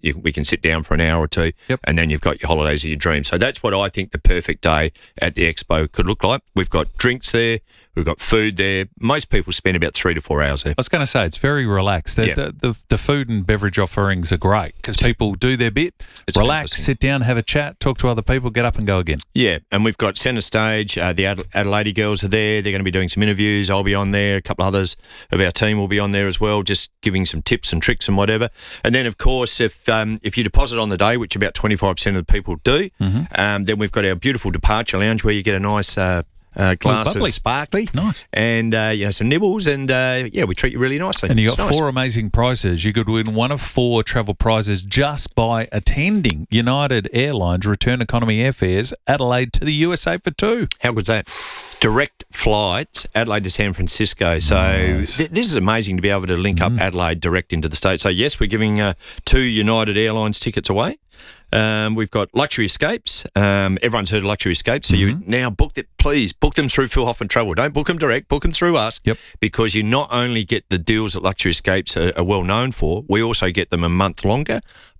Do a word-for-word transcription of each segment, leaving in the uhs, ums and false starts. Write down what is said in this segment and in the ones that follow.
you, we can sit down for an hour or two, Yep. and then you've got your holidays of your dreams. So that's what I think the perfect day at the expo could look like. We've got drinks there. We've got food there. Most people spend about three to four hours there. I was going to say, it's very relaxed. The, Yeah. the, the, the food and beverage offerings are great because people do their bit, It's relax, fantastic. sit down, have a chat, talk to other people, get up and go again. Yeah, and we've got centre stage. Uh, the Ad- Adelaide girls are there. They're going to be doing some interviews. I'll be on there. A couple of others of our team will be on there as well, just giving some tips and tricks and whatever. And then, of course, if um, if you deposit on the day, which about twenty-five percent of the people do, Mm-hmm. um, then we've got our beautiful departure lounge where you get a nice uh, uh, glass bubbly. of sparkly. Nice. And, uh, you know, some nibbles. And, uh, yeah, we treat you really nicely. And you got It's nice. four amazing prizes. You could win one of four travel prizes just by attending United Airlines return economy airfares Adelaide to the U S A for two. How good's that? Direct flights, Adelaide to San Francisco. So Nice. th- this is amazing to be able to link up Adelaide direct into the States. So, yes, we're giving uh, two United Airlines tickets away. Um, we've got Luxury Escapes. Um, everyone's heard of Luxury Escapes. So you now book them, please book them through Phil Hoffman Travel. Don't book them direct, book them through us. Yep. Because you not only get the deals that Luxury Escapes are, are well known for, we also get them a month longer.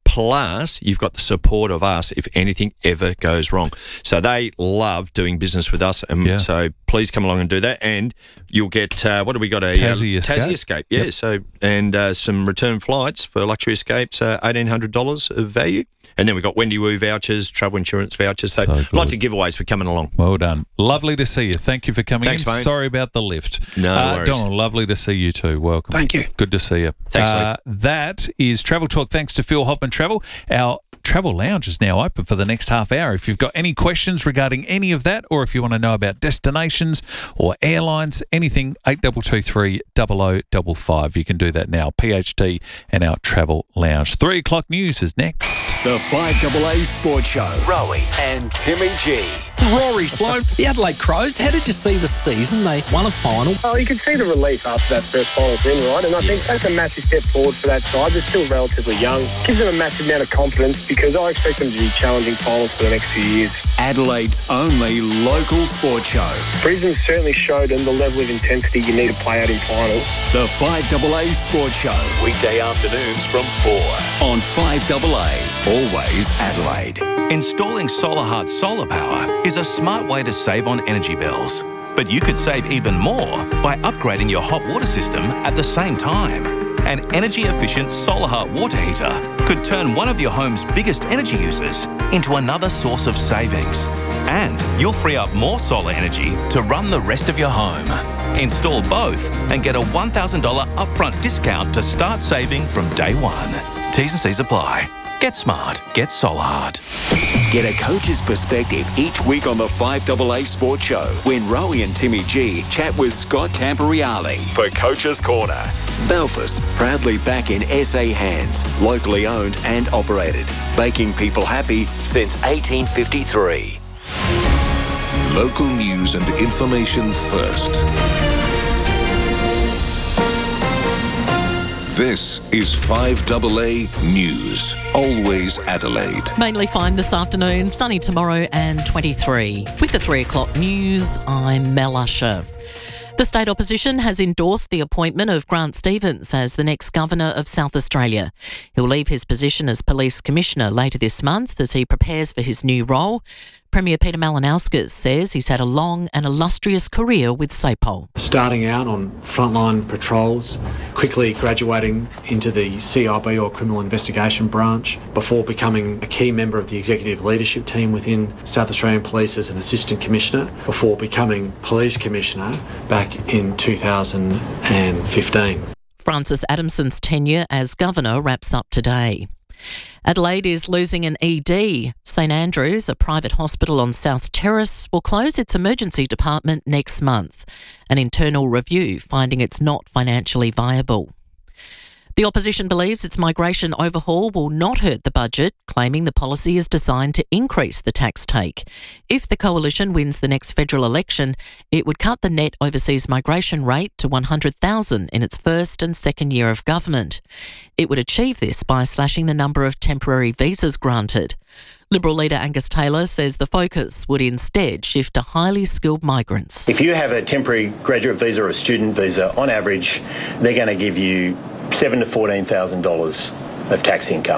Plus, you've got the support of us if anything ever goes wrong. So they love doing business with us. And Yeah. so please come along and do that. And you'll get, uh, what do we got? A Tassie uh, Escape. Tassie Escape. Yeah. Yep. So, and uh, some return flights for Luxury Escapes, uh, eighteen hundred dollars of value. And then we've got Wendy Woo vouchers, travel insurance vouchers. So, So good. lots of giveaways for coming along. Well done. Lovely to see you. Thank you for coming Thanks, in. mate. Sorry about the lift. No uh, worries. Donald, lovely to see you too. Welcome. Thank you. Good to see you. Thanks, uh, That is Travel Talk thanks to Phil Hoffman Travel. Our Travel Lounge is now open for the next half hour. If you've got any questions regarding any of that, or if you want to know about destinations or airlines, anything, eight two two three, zero zero five five. You can do that now. P H D and our Travel Lounge. Three o'clock news is next. The five A A Sports Show. Rowie and Timmy G. Rory Sloane, the Adelaide Crows, how did you see the season? They won a final. Oh, you can see the relief after that first final win, right? And I think that's a massive step forward for that side. They're still relatively young. Gives them a massive amount of confidence because I expect them to be challenging finals for the next few years. Adelaide's only local sports show. Brisbane certainly showed them the level of intensity you need to play out in finals. The five A A Sports Show. Weekday afternoons from four on five A A. Always Adelaide. Installing Solar Heart solar power is a smart way to save on energy bills. But you could save even more by upgrading your hot water system at the same time. An energy-efficient Solar Heart water heater could turn one of your home's biggest energy users into another source of savings. And you'll free up more solar energy to run the rest of your home. Install both and get a one thousand dollars upfront discount to start saving from day one. T's and C's apply. Get smart. Get Solar Heart. Get a coach's perspective each week on the five A A Sports Show when Rowie and Timmy G chat with Scott Camporeale for Coach's Corner. Belfast, proudly back in S A hands, locally owned and operated, making people happy since eighteen fifty-three. Local news and information first. This is five A A News. Always Adelaide. Mainly fine this afternoon, sunny tomorrow and twenty-three. With the three o'clock news, I'm Mel Usher. The state opposition has endorsed the appointment of Grant Stevens as the next Governor of South Australia. He'll leave his position as Police Commissioner later this month as he prepares for his new role. Premier Peter Malinauskas says he's had a long and illustrious career with SAPOL. Starting out on frontline patrols, quickly graduating into the C I B or Criminal Investigation Branch, before becoming a key member of the executive leadership team within South Australian Police as an Assistant Commissioner, before becoming Police Commissioner back in two thousand fifteen. Francis Adamson's tenure as Governor wraps up today. Adelaide is losing an E D. St Andrews, a private hospital on South Terrace, will close its emergency department next month. An internal review finding it's not financially viable. The opposition believes its migration overhaul will not hurt the budget, claiming the policy is designed to increase the tax take. If the coalition wins the next federal election, it would cut the net overseas migration rate to one hundred thousand in its first and second year of government. It would achieve this by slashing the number of temporary visas granted. Liberal leader Angus Taylor says the focus would instead shift to highly skilled migrants. If you have a temporary graduate visa or a student visa, on average, they're going to give you seven thousand to fourteen thousand dollars of tax income.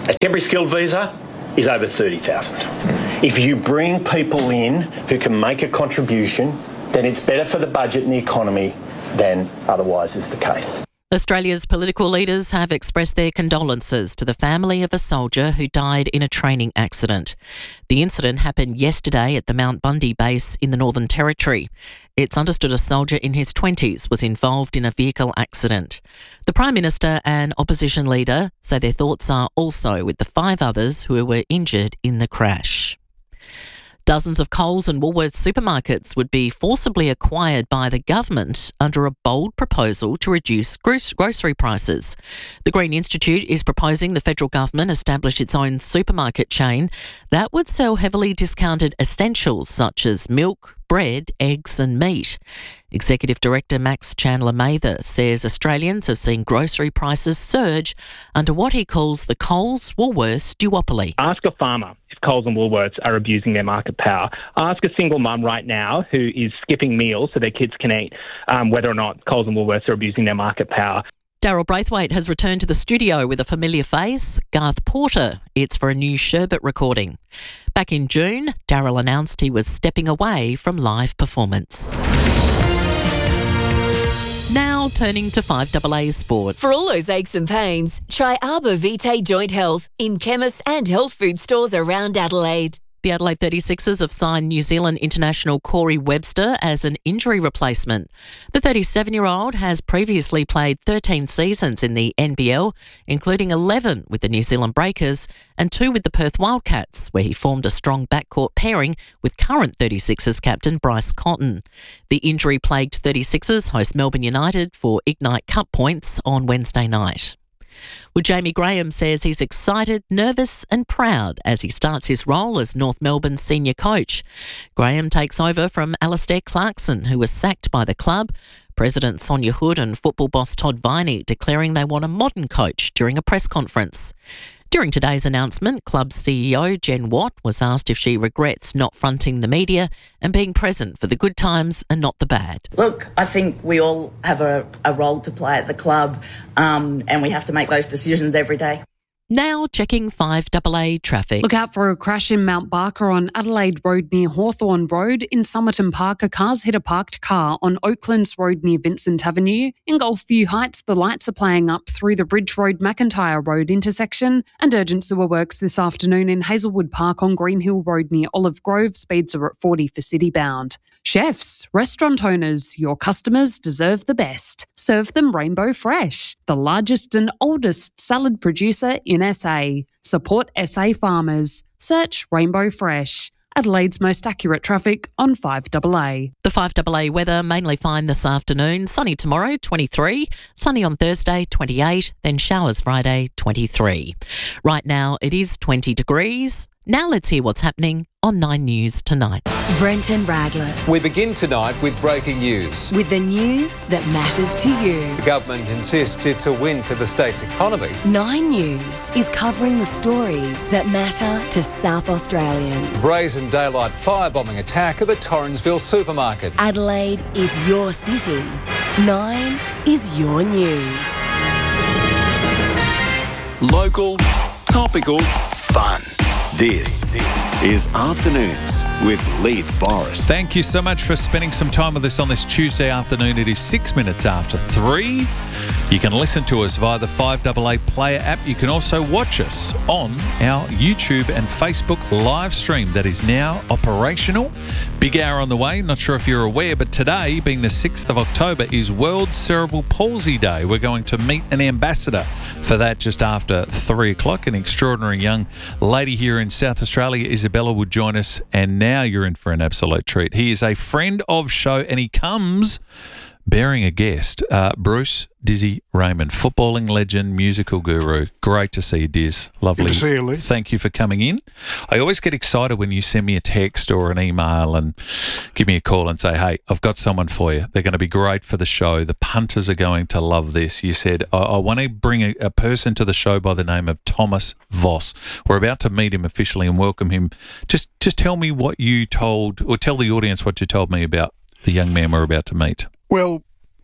A temporary skilled visa is over thirty thousand. If you bring people in who can make a contribution, then it's better for the budget and the economy than otherwise is the case. Australia's political leaders have expressed their condolences to the family of a soldier who died in a training accident. The incident happened yesterday at the Mount Bundy base in the Northern Territory. It's understood a soldier in his twenties was involved in a vehicle accident. The Prime Minister and opposition leader say their thoughts are also with the five others who were injured in the crash. Dozens of Coles and Woolworths supermarkets would be forcibly acquired by the government under a bold proposal to reduce grocery prices. The Green Institute is proposing the federal government establish its own supermarket chain that would sell heavily discounted essentials such as milk, bread, eggs and meat. Executive Director Max Chandler-Mather says Australians have seen grocery prices surge under what he calls the Coles-Woolworths duopoly. Ask a farmer if Coles and Woolworths are abusing their market power. Ask a single mum right now who is skipping meals so their kids can eat um, whether or not Coles and Woolworths are abusing their market power. Daryl Braithwaite has returned to the studio with a familiar face, Garth Porter. It's for a new Sherbet recording. Back in June, Daryl announced he was stepping away from live performance. Now turning to five A A Sport. For all those aches and pains, try Arbor Vitae Joint Health in chemists and health food stores around Adelaide. The Adelaide thirty-sixers have signed New Zealand international Corey Webster as an injury replacement. The thirty-seven-year-old has previously played thirteen seasons in the N B L, including eleven with the New Zealand Breakers and two with the Perth Wildcats, where he formed a strong backcourt pairing with current thirty-sixers captain Bryce Cotton. The injury-plagued thirty-sixers host Melbourne United for Ignite Cup points on Wednesday night. Well, Jamie Graham says he's excited, nervous and proud as he starts his role as North Melbourne's senior coach. Graham takes over from Alastair Clarkson, who was sacked by the club. President Sonia Hood and football boss Todd Viney declaring they want a modern coach during a press conference. During today's announcement, club C E O Jen Watt was asked if she regrets not fronting the media and being present for the good times and not the bad. Look, I think we all have a, a role to play at the club um, and we have to make those decisions every day. Now checking five A A traffic. Look out for a crash in Mount Barker on Adelaide Road near Hawthorn Road. In Somerton Park, a car's hit a parked car on Oaklands Road near Vincent Avenue. In Gulfview Heights, the lights are playing up through the Bridge Road McIntyre Road intersection. And urgent sewer works this afternoon in Hazelwood Park on Greenhill Road near Olive Grove. Speeds are at forty for citybound. Chefs, restaurant owners, your customers deserve the best. Serve them Rainbow Fresh, the largest and oldest salad producer in S A. Support S A farmers. Search Rainbow Fresh. Adelaide's most accurate traffic on five A A. The five A A weather, mainly fine this afternoon. Sunny tomorrow, twenty-three. Sunny on Thursday, twenty-eight. Then showers Friday, twenty-three. Right now it is twenty degrees. Now let's hear what's happening on Nine News tonight. Brenton Radless. We begin tonight with breaking news. With the news that matters to you. The government insists it's a win for the state's economy. Nine News is covering the stories that matter to South Australians. Brazen daylight firebombing attack at the Torrensville supermarket. Adelaide is your city. Nine is your news. Local, topical, fun. This is Afternoons with Leith Forrest. Thank you so much for spending some time with us on this Tuesday afternoon. It is six minutes after three. You can listen to us via the five A A Player app. You can also watch us on our YouTube and Facebook live stream that is now operational. Big hour on the way. Not sure if you're aware, but today, being the sixth of October, is World Cerebral Palsy Day. We're going to meet an ambassador for that just after three o'clock. An extraordinary young lady here in South Australia, Isabella, would join us, and now you're in for an absolute treat. He is a friend of show, and he comes bearing a guest, uh, Bruce Dizzy Raymond, footballing legend, musical guru. Great to see you, Diz. Lovely. Good to see you, Lee. Thank you for coming in. I always get excited when you send me a text or an email and give me a call and say, hey, I've got someone for you. They're going to be great for the show. The punters are going to love this. You said, I, I want to bring a, a person to the show by the name of Thomas Voss. We're about to meet him officially and welcome him. Just, just tell me what you told, or tell the audience what you told me about the young man we're about to meet. Well,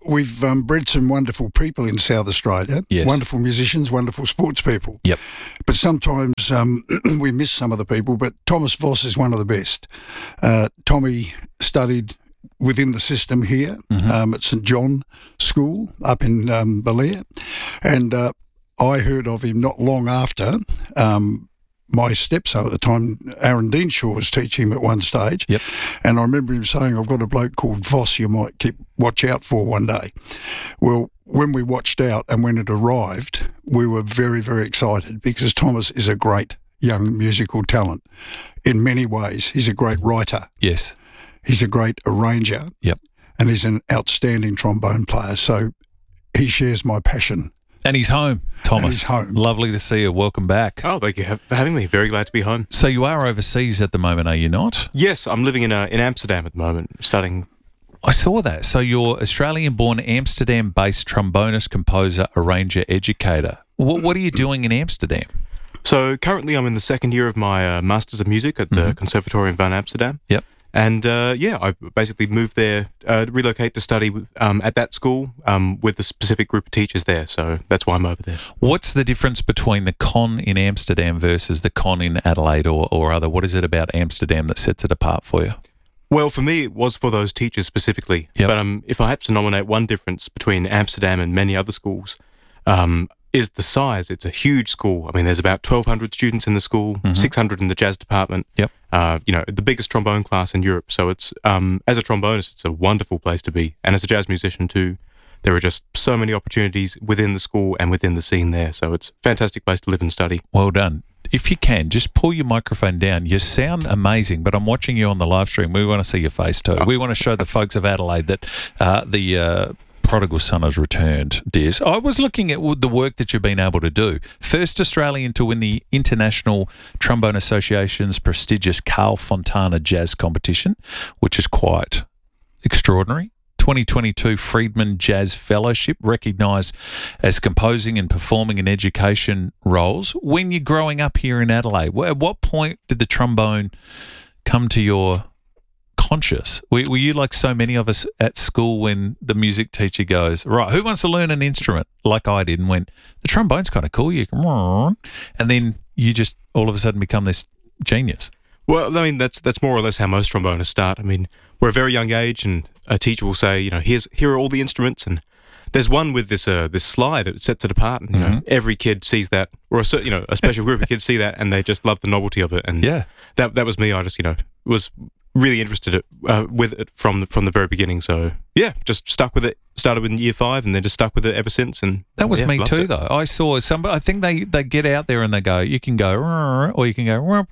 we've um, bred some wonderful people in South Australia. Yes. Wonderful musicians, wonderful sports people. Yep. But sometimes um, we miss some of the people. But Thomas Voss is one of the best. Uh, Tommy studied within the system here Mm-hmm. um, at St John School up in um, Belair, and uh, I heard of him not long after. Um, my stepson at the time, Aaron Deanshaw, was teaching him at one stage. Yep. And I remember him saying, I've got a bloke called Voss you might keep watch out for one day. Well, when we watched out and when it arrived, we were very, very excited because Thomas is a great young musical talent. In many ways, he's a great writer. Yes. He's a great arranger. Yep. And he's an outstanding trombone player. So he shares my passion. And he's home, Thomas. And he's home. Lovely to see you. Welcome back. Oh, thank you for having me. Very glad to be home. So you are overseas at the moment, are you not? Yes, I'm living in uh, in Amsterdam at the moment, studying. I saw that. So you're Australian-born, Amsterdam-based trombonist, composer, arranger, educator. What, what are you doing in Amsterdam? So currently I'm in the second year of my uh, Masters of Music at the Mm-hmm. Conservatorium van Amsterdam. Yep. And uh, yeah, I basically moved there, uh, relocate to study um, at that school um, with a specific group of teachers there. So that's why I'm over there. What's the difference between the con in Amsterdam versus the con in Adelaide or, or other? What is it about Amsterdam that sets it apart for you? Well, for me, it was for those teachers specifically. Yep. But um, if I had to nominate one difference between Amsterdam and many other schools, um, is the size. It's a huge school. I mean, there's about twelve hundred students in the school, Mm-hmm. six hundred in the jazz department. Yep. Uh, you know, the biggest trombone class in Europe. So it's, um, as a trombonist, it's a wonderful place to be. And as a jazz musician too, there are just so many opportunities within the school and within the scene there. So it's a fantastic place to live and study. Well done. If you can, just pull your microphone down. You sound amazing, but I'm watching you on the live stream. We want to see your face too. We want to show the folks of Adelaide that uh, the uh, prodigal son has returned, Diz. I was looking at the work that you've been able to do. First Australian to win the International Trombone Association's prestigious Carl Fontana Jazz Competition, which is quite extraordinary. twenty twenty-two Friedman Jazz Fellowship, recognised as composing and performing in education roles. When you're growing up here in Adelaide, at what point did the trombone come to your conscious? Were, were you like so many of us at school when the music teacher goes, right, who wants to learn an instrument, like I did, and went, the trombone's kind of cool, you can, and then you just all of a sudden become this genius? Well, I mean, that's that's more or less how most trombonists start. I mean, we're a very young age, and a teacher will say, you know, here's here are all the instruments, and there's one with this uh, this slide that sets it apart, and you Mm-hmm. know, every kid sees that, or a cer- you know, a special group of kids see that, and they just love the novelty of it. And yeah, that that was me. I just you know was really interested it, uh, with it from the, from the very beginning. So yeah, just stuck with it. Started in year five, and then just stuck with it ever since. And that was yeah, me loved too, it. though. I saw somebody. I think they, they get out there and they go, you can go, or you can go,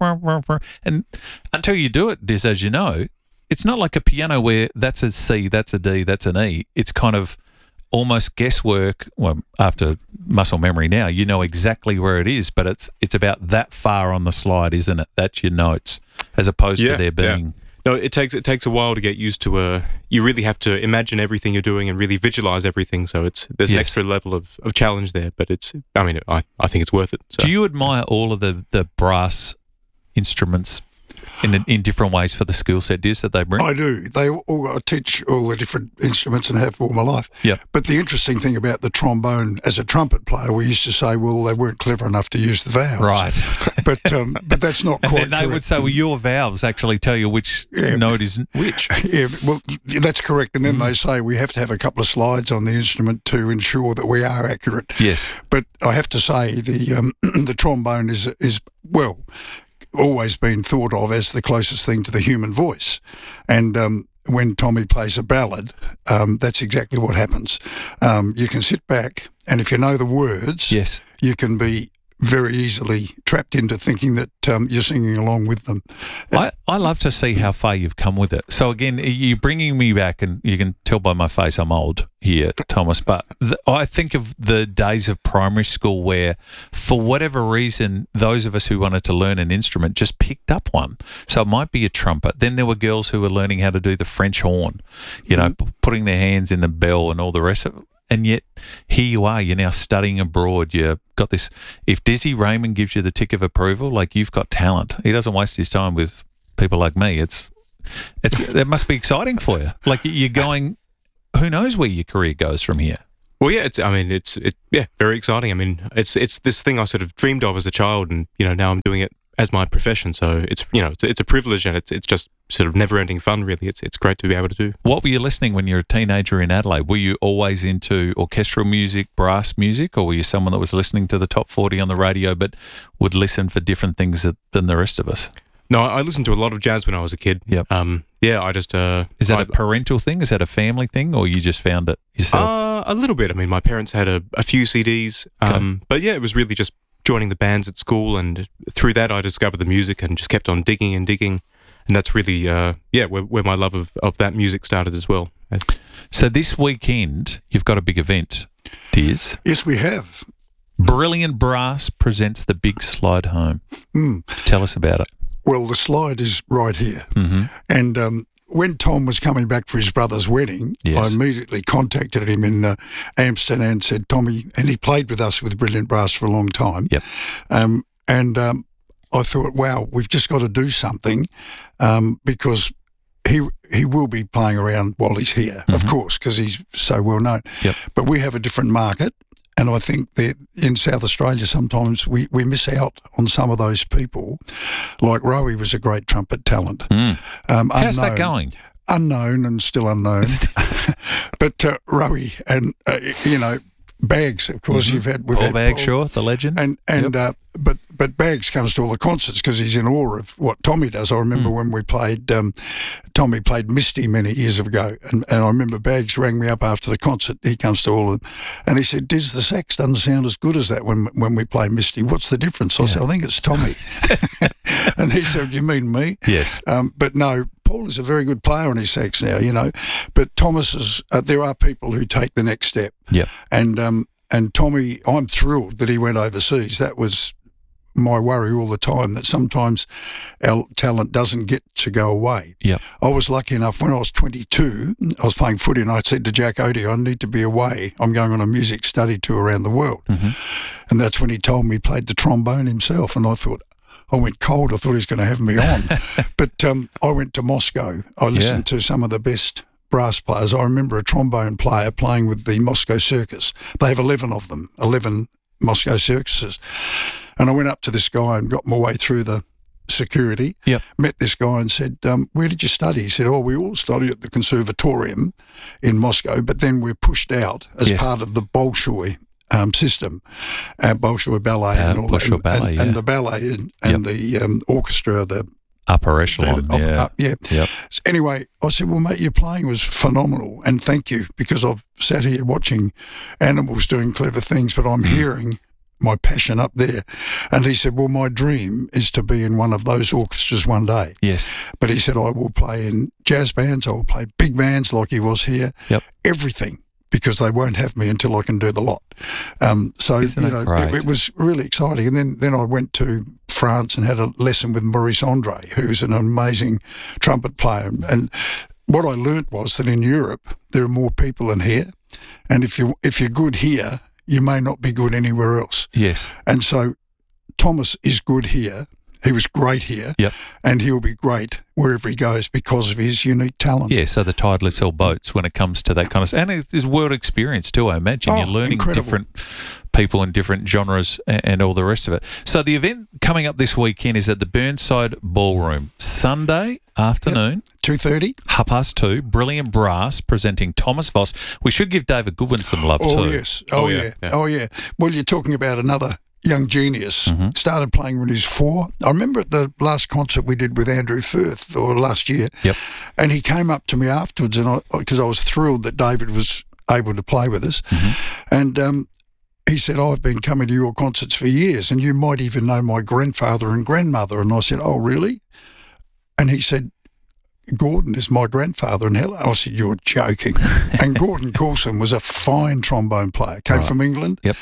and until you do it, Diz, as you know, it's not like a piano where that's a C, that's a D, that's an E. It's kind of almost guesswork. Well, after muscle memory now, you know exactly where it is, but it's it's about that far on the slide, isn't it? That's your notes, as opposed Yeah, to there yeah. being. No, it takes it takes a while to get used to. Uh, you really have to imagine everything you're doing and really visualize everything. So it's there's an Yes. extra level of, of challenge there. But it's, I mean, I, I think it's worth it. So. Do you admire all of the, the brass instruments in in different ways for the skill set, Diz, that they bring? I do. They all I teach all the different instruments and have all my life. Yep. But the interesting thing about the trombone as a trumpet player, we used to say, well, they weren't clever enough to use the valves. Right. But um, but that's not And quite then they correct. would say, well, your valves actually tell you which Yeah. note is which. Yeah, well, that's correct. And then Mm. they say we have to have a couple of slides on the instrument to ensure that we are accurate. Yes. But I have to say the um, the trombone is is well always been thought of as the closest thing to the human voice, and um, when Tommy plays a ballad, um, that's exactly what happens. Um, you can sit back, and if you know the words, yes, you can be very easily trapped into thinking that um, you're singing along with them. I, I love to see how far you've come with it. So again, you're bringing me back, and you can tell by my face I'm old here, Thomas, but the, I think of the days of primary school where, for whatever reason, those of us who wanted to learn an instrument just picked up one. So it might be a trumpet. Then there were girls who were learning how to do the French horn, you know, p- putting their hands in the bell and all the rest of it. And yet, here you are, you're now studying abroad. You've got this. If Dizzy Raymond gives you the tick of approval, like, you've got talent. He doesn't waste his time with people like me. It's, it's, it must be exciting for you. Like, you're going who knows where your career goes from here? Well, yeah, it's, I mean, it's, it, yeah, very exciting. I mean, it's, it's this thing I sort of dreamed of as a child, and, you know, now I'm doing it as my profession. So it's, you know, it's, it's a privilege, and it's, it's just sort of never ending fun, really. It's, it's great to be able to do. What were you listening when you were a teenager in Adelaide? Were you always into orchestral music, brass music, or were you someone that was listening to the top forty on the radio, but would listen for different things than the rest of us? No, I listened to a lot of jazz when I was a kid. Yep. Um, yeah, I just... Uh, Is that I, a parental thing? Is that a family thing? Or you just found it yourself? Uh, a little bit. I mean, my parents had a, a few C Ds. Um, okay. But yeah, it was really just joining the bands at school, and through that I discovered the music and just kept on digging and digging. And that's really, uh, yeah, where, where my love of, of that music started as well. So this weekend, you've got a big event, Diz. Yes, we have. Brilliant Brass presents the Big Slide Home. Mm. Tell us about it. Well, the slide is right here. Mm-hmm. And um, when Tom was coming back for his brother's wedding, yes. I immediately contacted him in uh, Amsterdam and said, Tommy, and he played with us with Brilliant Brass for a long time. Yep. Um, and um, I thought, wow, we've just got to do something um, because he he will be playing around while he's here, mm-hmm. of course, because he's so well known. Yep. But we have a different market. And I think that in South Australia, sometimes we, we miss out on some of those people. Like Rowie was a great trumpet talent. Mm. Um, How's unknown, that going? Unknown and still unknown. But uh, Rowie and, uh, you know, Bags, of course, mm-hmm. you've had... We've Paul had Bags, sure, the legend. And, and yep. uh, but but Bags comes to all the concerts because he's in awe of what Tommy does. I remember mm. when we played, um, Tommy played Misty many years ago, and, and I remember Bags rang me up after the concert. He comes to all of them, and he said, Diz, the sax doesn't sound as good as that when when we play Misty. What's the difference? I yeah. said, I think it's Tommy. And he said, you mean me? Yes. Um, but no, Paul is a very good player on his sax now, you know. But Thomas is, uh, there are people who take the next step. Yeah. And, um, and Tommy, I'm thrilled that he went overseas. That was my worry all the time, that sometimes our talent doesn't get to go away. Yeah. I was lucky enough when I was twenty-two, I was playing footy, and I said to Jack Odie, I need to be away. I'm going on a music study tour around the world. Mm-hmm. And that's when he told me he played the trombone himself. And I thought, I went cold. I thought he was going to have me on. But um, I went to Moscow. I listened yeah. to some of the best brass players. I remember a trombone player playing with the Moscow Circus. They have eleven of them, eleven Moscow circuses. And I went up to this guy and got my way through the security, yep. met this guy and said, um, where did you study? He said, oh, we all studied at the Conservatorium in Moscow, but then we're pushed out as yes. part of the Bolshoi um, system, uh, Bolshoi Ballet uh, and all Bolshoi that. Ballet, and, yeah. and the ballet and, and yep. the um, orchestra, the upper echelon, the, yeah. Up, yeah. Yep. So anyway, I said, well, mate, your playing was phenomenal, and thank you, because I've sat here watching animals doing clever things, but I'm hearing my passion up there. And he said, well, my dream is to be in one of those orchestras one day. Yes. But he said, I will play in jazz bands, I will play big bands like he was here, yep. everything, because they won't have me until I can do the lot. Um, so, Isn't you know, it, it was really exciting. And then, then I went to France and had a lesson with Maurice Andre, who's an amazing trumpet player. And what I learnt was that in Europe, there are more people than here. And if you if you're good here, you may not be good anywhere else. Yes. And so Thomas is good here. He was great here. Yep. And he'll be great wherever he goes because of his unique talent. Yeah, so the tide lifts all boats when it comes to that kind of stuff. And it's world experience too, I imagine. Oh, You're learning incredible. different people in different genres and, and all the rest of it. So the event coming up this weekend is at the Burnside Ballroom. Sunday afternoon. Yep. two thirty. Half past two. Brilliant Brass presenting Thomas Voss. We should give David Goodwin some love oh, too. Yes. Oh, oh yeah. yeah. Oh, yeah. Well, you're talking about another young genius. Mm-hmm. Started playing when he was four. I remember at the last concert we did with Andrew Firth, or last year, yep. and he came up to me afterwards, and I because I was thrilled that David was able to play with us, mm-hmm. and um, he said, oh, I've been coming to your concerts for years, and you might even know my grandfather and grandmother. And I said, oh, really? And he said, Gordon is my grandfather. And Helen, I said, you're joking. And Gordon Coulson was a fine trombone player, came right. from England. Yep.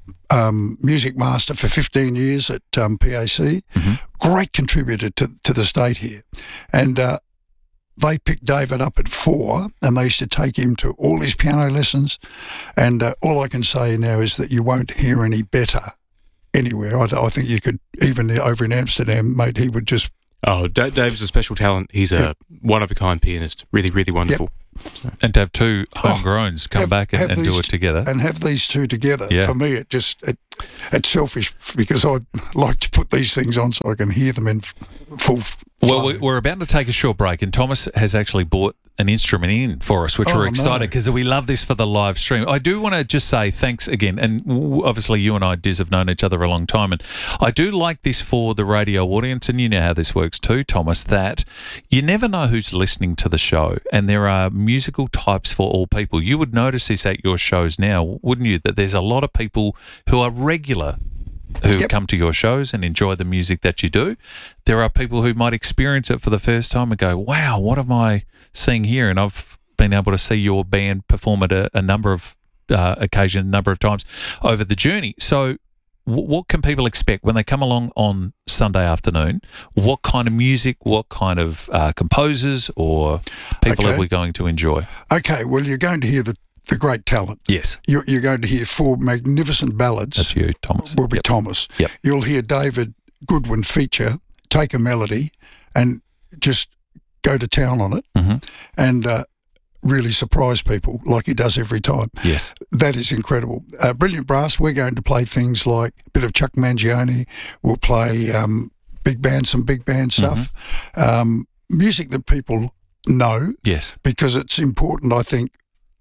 Um, music master for fifteen years at um, P A C, mm-hmm. great contributor to to the state here. And uh, they picked David up at four, and they used to take him to all his piano lessons. And uh, all I can say now is that you won't hear any better anywhere. I, I think you could, even over in Amsterdam, mate, he would just Oh, D- Dave's a special talent. He's a Yep. one-of-a-kind pianist. Really, really wonderful. And to have two homegrowns come Have- back and, have and do these it together. and have these two together. Yeah. For me, it just it, it's selfish because I like to put these things on so I can hear them in f- full. F- Well, flow. we- we're about to take a short break, and Thomas has actually bought an instrument in for us, which Oh, we're no. excited because we love this for the live stream. I do want to just say thanks again, and w- obviously you and I, Diz, have known each other a long time, and I do like this for the radio audience, and you know how this works too, Thomas, that you never know who's listening to the show, and there are musical types for all people. You would notice this at your shows now, wouldn't you, that there's a lot of people who are regular who Yep. come to your shows and enjoy the music that you do. There are people who might experience it for the first time and go, wow, what am I seeing here? And I've been able to see your band perform at a, a number of uh, occasions, a number of times over the journey. So w- what can people expect when they come along on Sunday afternoon? What kind of music, what kind of uh, composers or people Okay. are we going to enjoy? Okay, well, you're going to hear the, the great talent. Yes. You're, you're going to hear four magnificent ballads. That's you, Thomas. Will be Yep. Thomas. Yep. You'll hear David Goodwin feature, take a melody, and just go to town on it, Mm-hmm. and uh, really surprise people like he does every time. Yes. That is incredible. Uh, Brilliant Brass, we're going to play things like a bit of Chuck Mangione. We'll play um, big band, some big band stuff. Um, music that people know. Yes. Because it's important, I think.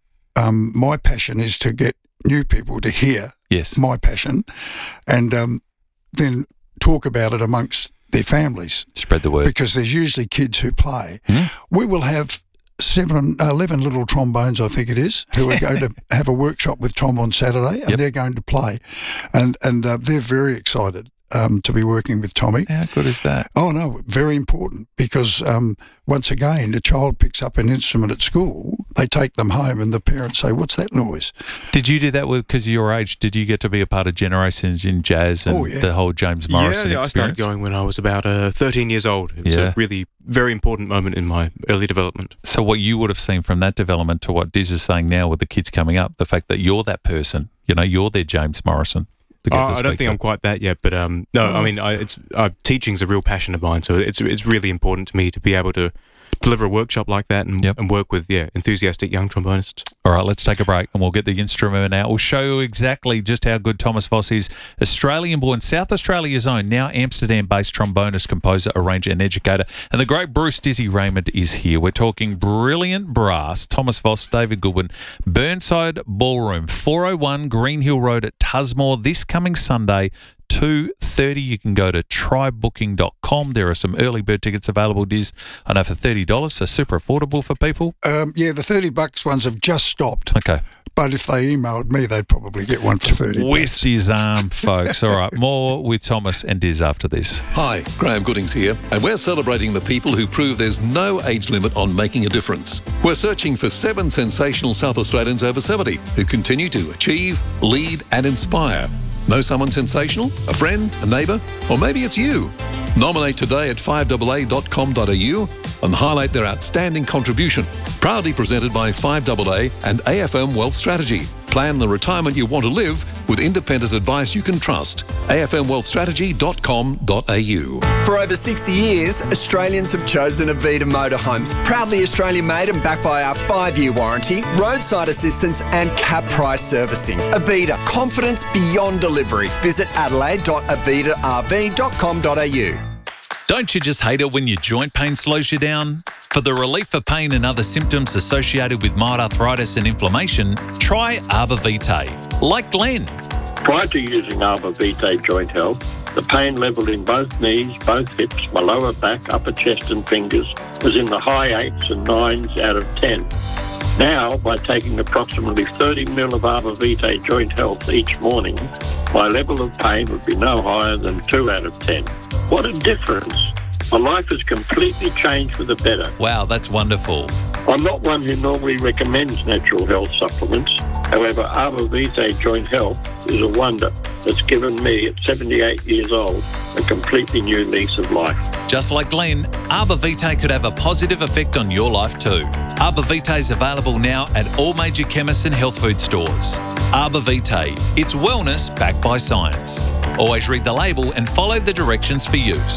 Um, my passion is to get new people to hear Yes. my passion and um, then talk about it amongst their families. Spread the word. Because there's usually kids who play. We will have seven, uh, eleven little trombones, I think it is, who are going to have a workshop with Tom on Saturday, and Yep. they're going to play. And and uh, they're very excited um, to be working with Tommy. How good is that? Oh, no, very important because, um, once again, the child picks up an instrument at school, they take them home and the parents say, what's that noise? Did you do that because of your age? Did you get to be a part of Generations in Jazz and Oh, yeah. the whole James Morrison yeah, yeah, I started experience? going when I was about uh, thirteen years old. It was Yeah. a really very important moment in my early development. So what you would have seen from that development to what Diz is saying now with the kids coming up, the fact that you're that person, you know, you're their James Morrison. to get Uh, to I don't speak think to. I'm quite that yet, but um, no, I mean, I, it's uh, teaching's a real passion of mine, so it's it's really important to me to be able to deliver a workshop like that and, Yep. and work with yeah enthusiastic young trombonists. All right, let's take a break and we'll get the instrument out. We'll show you exactly just how good Thomas Voss is. Australian-born, South Australia's own, now Amsterdam-based trombonist, composer, arranger and educator. And the great Bruce Dizzy Raymond is here. We're talking Brilliant Brass, Thomas Voss, David Goodwin, Burnside Ballroom, four oh one Green Hill Road at Tusmore this coming Sunday, two thirty. You can go to try booking dot com. There are some early bird tickets available, Diz, I know, for thirty dollars, so super affordable for people. Um, yeah, the thirty bucks ones have just stopped. Okay. But if they emailed me, they'd probably get one for thirty bucks. Twist his arm, folks. All right, more with Thomas and Diz after this. Hi, Graham Goodings here, and we're celebrating the people who prove there's no age limit on making a difference. We're searching for seven sensational South Australians over seventy who continue to achieve, lead and inspire. Know someone sensational? A friend? A neighbour? Or maybe it's you? Nominate today at five a a dot com dot a u and highlight their outstanding contribution. Proudly presented by five A A and A F M Wealth Strategy. Plan the retirement you want to live with independent advice you can trust. A F M wealth strategy dot com dot a u. For over sixty years, Australians have chosen Avita Motorhomes. Proudly Australian made and backed by our five-year warranty, roadside assistance and cap price servicing. Avita, confidence beyond delivery. Visit adelaide dot avita r v dot com dot a u. Don't you just hate it when your joint pain slows you down? For the relief of pain and other symptoms associated with mild arthritis and inflammation, try Arbor Vitae. Like Glenn. Prior to using Arbor Vitae Joint Health, the pain level in both knees, both hips, my lower back, upper chest and fingers was in the high eights and nines out of ten. Now, by taking approximately thirty mil of Arbor Vitae Joint Health each morning, my level of pain would be no higher than two out of ten. What a difference. My life has completely changed for the better. Wow, that's wonderful. I'm not one who normally recommends natural health supplements. However, Arbor Vitae Joint Health is a wonder that's given me, at seventy-eight years old, a completely new lease of life. Just like Glenn, Arbor Vitae could have a positive effect on your life too. Arbor Vitae is available now at all major chemists and health food stores. Arbor Vitae, it's wellness backed by science. Always read the label and follow the directions for use.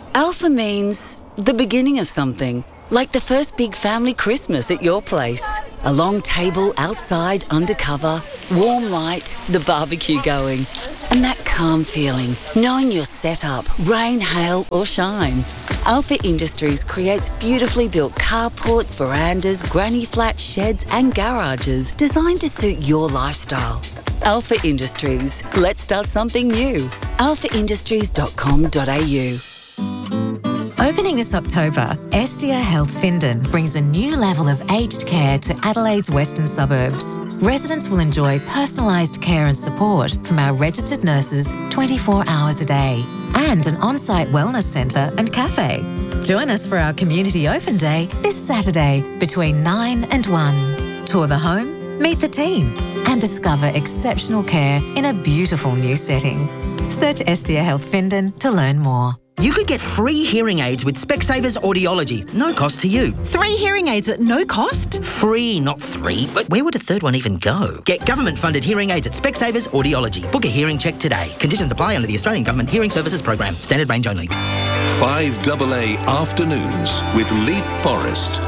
Alpha means the beginning of something, like the first big family Christmas at your place. A long table outside undercover, warm light, the barbecue going, and that calm feeling, knowing you're set up, rain, hail or shine. Alpha Industries creates beautifully built carports, verandas, granny flats, sheds and garages designed to suit your lifestyle. Alpha Industries. Let's start something new. alpha industries dot com dot a u. Opening this October, Estia Health Findon brings a new level of aged care to Adelaide's western suburbs. Residents will enjoy personalised care and support from our registered nurses twenty-four hours a day and an on-site wellness centre and cafe. Join us for our community open day this Saturday between nine and one. Tour the home, meet the team and discover exceptional care in a beautiful new setting. Search Estia Health Findon to learn more. You could get free hearing aids with Specsavers Audiology. No cost to you. Three hearing aids at no cost? Free, not three. But where would a third one even go? Get government-funded hearing aids at Specsavers Audiology. Book a hearing check today. Conditions apply under the Australian Government Hearing Services Program. Standard range only. five double A Afternoons with Leaf Forest.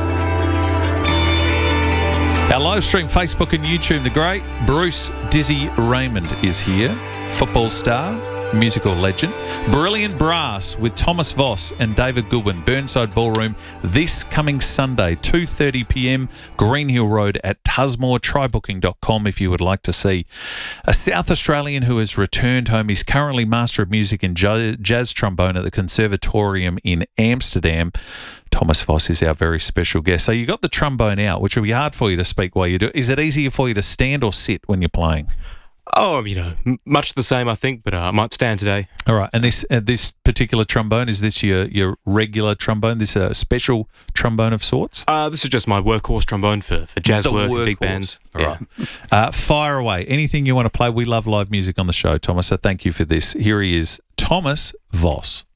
Our live stream, Facebook and YouTube, the great Bruce Dizzy Raymond is here. Football star, musical legend. Brilliant Brass with Thomas Voss and David Goodwin, Burnside Ballroom, this coming Sunday, two thirty p m, Green Hill Road at Tusmore. try booking dot com if you would like to see a South Australian who has returned home. He's currently Master of Music in Jazz Trombone at the Conservatorium in Amsterdam. Thomas Voss is our very special guest. So you got the trombone out, which will be hard for you to speak while you do it. Is it easier for you to stand or sit when you're playing? Oh, you know, m- much the same, I think, but uh, I might stand today. All right. And this uh, this particular trombone, is this your, your regular trombone? This a special trombone of sorts? Uh, this is just my workhorse trombone for, for jazz The work, workhorse. big bands. All right. Uh, fire away. Anything you want to play. We love live music on the show, Thomas, so thank you for this. Here he is, Thomas Voss.